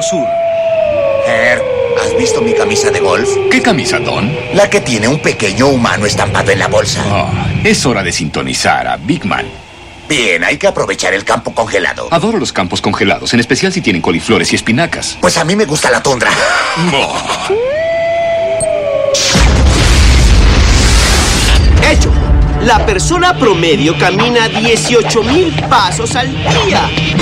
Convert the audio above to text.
sur. ¿Has visto mi camisa de golf? ¿Qué camisa, Don? La que tiene un pequeño humano estampado en la bolsa. Oh, es hora de sintonizar a Big Man. Bien, hay que aprovechar el campo congelado. Adoro los campos congelados, en especial si tienen coliflores y espinacas. Pues a mí me gusta la tundra. Oh. Hecho. La persona promedio camina 18,000 pasos al día.